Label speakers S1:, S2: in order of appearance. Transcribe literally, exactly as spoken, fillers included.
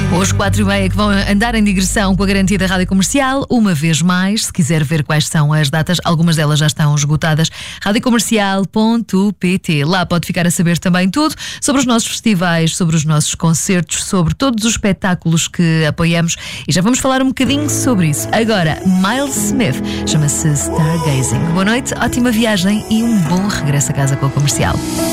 S1: Os quatro e meia que vão andar em digressão com a garantia da Rádio Comercial, uma vez mais, se quiser ver quais são as datas, algumas delas já estão esgotadas, rádio comercial ponto pt. Lá pode ficar a saber também tudo sobre os nossos festivais, sobre os nossos concertos, sobre todos os espetáculos que apoiamos e já vamos falar um bocadinho sobre isso. Agora, Miles Smith, chama-se Stargazing. Boa noite, ótima viagem e um bom regresso a casa com a Comercial.